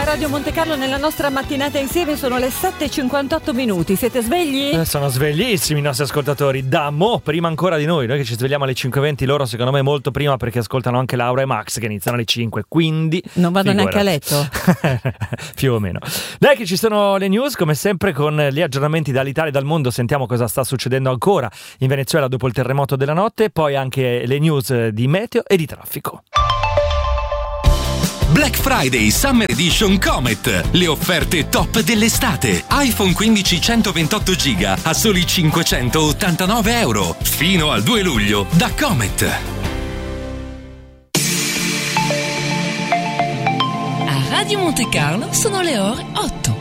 Radio Monte Carlo nella nostra mattinata insieme. Sono le 7:58 minuti. Siete svegli? Sono sveglissimi i nostri ascoltatori. Prima ancora di noi che ci svegliamo alle 5:20, loro secondo me molto prima, perché ascoltano anche Laura e Max che iniziano alle 5, quindi non vado neanche a letto. Più o meno. Dai che ci sono le news, come sempre, con gli aggiornamenti dall'Italia e dal mondo. Sentiamo cosa sta succedendo ancora in Venezuela dopo il terremoto della notte, poi anche le news di meteo e di traffico. Black Friday Summer Edition Comet. Le offerte top dell'estate. iPhone 15 128 GB a soli €589. Fino al 2 luglio da Comet. A Radio Monte Carlo sono le ore 8.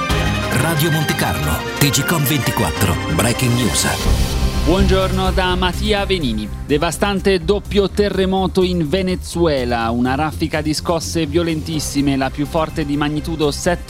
Radio Monte Carlo, TGcom 24, Breaking News. Buongiorno da Mattia Venini. Devastante doppio terremoto in Venezuela, una raffica di scosse violentissime, la più forte di magnitudo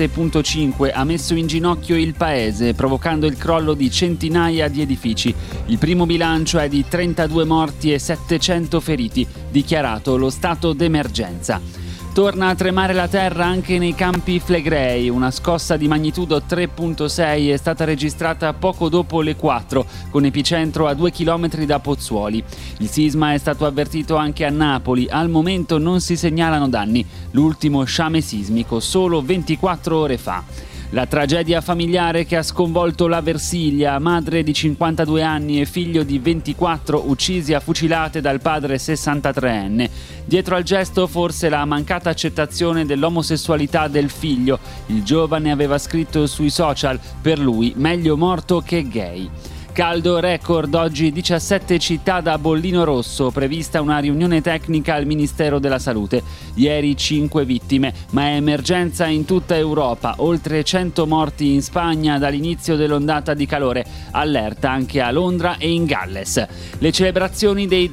7.5, ha messo in ginocchio il paese, provocando il crollo di centinaia di edifici. Il primo bilancio è di 32 morti e 700 feriti, dichiarato lo stato d'emergenza. Torna a tremare la terra anche nei Campi Flegrei. Una scossa di magnitudo 3.6 è stata registrata poco dopo le 4, con epicentro a 2 chilometri da Pozzuoli. Il sisma è stato avvertito anche a Napoli. Al momento non si segnalano danni. L'ultimo sciame sismico solo 24 ore fa. La tragedia familiare che ha sconvolto la Versilia, madre di 52 anni e figlio di 24 uccisi a fucilate dal padre 63enne. Dietro al gesto forse la mancata accettazione dell'omosessualità del figlio. Il giovane aveva scritto sui social: per lui meglio morto che gay. Caldo record, oggi 17 città da bollino rosso, prevista una riunione tecnica al Ministero della Salute. Ieri 5 vittime, ma è emergenza in tutta Europa, oltre 100 morti in Spagna dall'inizio dell'ondata di calore, allerta anche a Londra e in Galles. Le celebrazioni dei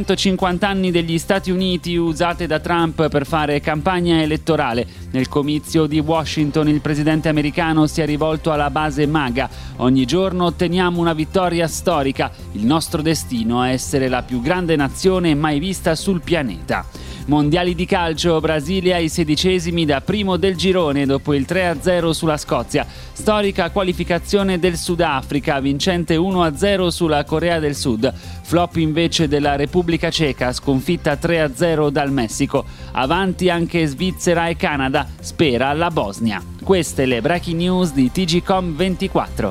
250 anni degli Stati Uniti usate da Trump per fare campagna elettorale. Nel comizio di Washington il presidente americano si è rivolto alla base MAGA. Ogni giorno otteniamo una vittoria storica. Il nostro destino è essere la più grande nazione mai vista sul pianeta. Mondiali di calcio, Brasile ai 16esimi da primo del girone dopo il 3-0 sulla Scozia. Storica qualificazione del Sudafrica, vincente 1-0 sulla Corea del Sud. Flop invece della Repubblica Ceca, sconfitta 3-0 dal Messico. Avanti anche Svizzera e Canada, spera la Bosnia. Queste le breaking news di TGcom 24.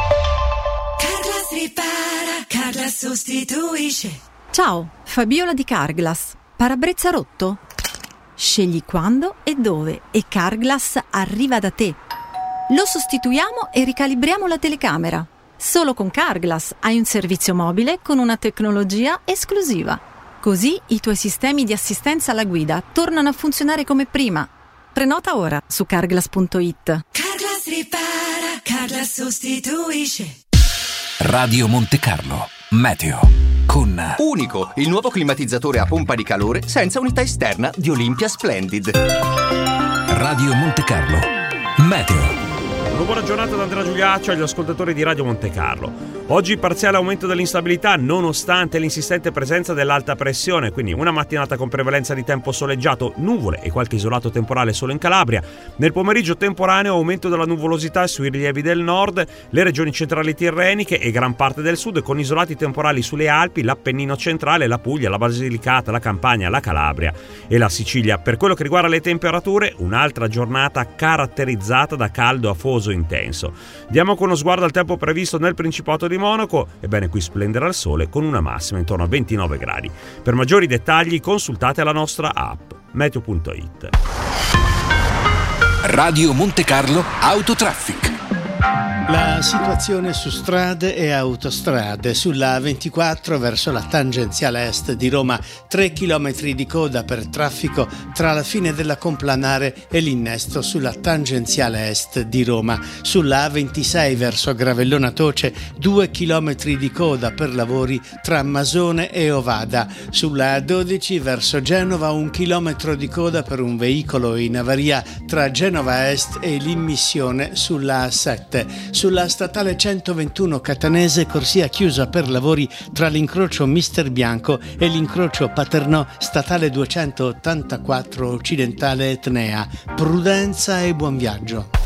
Ripara, Carglass sostituisce. Ciao, Fabiola di Carglass. Parabrezza rotto? Scegli quando e dove e Carglass arriva da te. Lo sostituiamo e ricalibriamo la telecamera. Solo con Carglass hai un servizio mobile con una tecnologia esclusiva. Così i tuoi sistemi di assistenza alla guida tornano a funzionare come prima. Prenota ora su carglass.it. Carglass ripara, Carglass sostituisce. Radio Monte Carlo, meteo con Unico, il nuovo climatizzatore a pompa di calore senza unità esterna di Olympia Splendid. Radio Monte Carlo, meteo. Una buona giornata da Andrea Giuliaccio agli ascoltatori di Radio Monte Carlo. Oggi parziale aumento dell'instabilità nonostante l'insistente presenza dell'alta pressione, quindi una mattinata con prevalenza di tempo soleggiato, nuvole e qualche isolato temporale solo in Calabria. Nel pomeriggio temporaneo aumento della nuvolosità sui rilievi del nord, le regioni centrali tirreniche e gran parte del sud, con isolati temporali sulle Alpi, l'Appennino centrale, la Puglia, la Basilicata, la Campania, la Calabria e la Sicilia. Per quello che riguarda le temperature, un'altra giornata caratterizzata da caldo afoso intenso. Diamo con uno sguardo al tempo previsto nel Principato di Monaco. Ebbene, qui splenderà il sole con una massima intorno a 29 gradi. Per maggiori dettagli consultate la nostra app meteo.it. Radio Monte Carlo Autotraffic. La situazione su strade e autostrade. Sulla A24 verso la tangenziale est di Roma, 3 chilometri di coda per traffico tra la fine della complanare e l'innesto sulla tangenziale est di Roma. Sulla A26 verso Gravellona Toce, 2 chilometri di coda per lavori tra Masone e Ovada. Sulla A12 verso Genova, 1 chilometro di coda per un veicolo in avaria tra Genova Est e l'immissione sulla A7. Sulla statale 121 catanese, corsia chiusa per lavori tra l'incrocio Mister Bianco e l'incrocio Paternò, statale 284 occidentale Etnea. Prudenza e buon viaggio.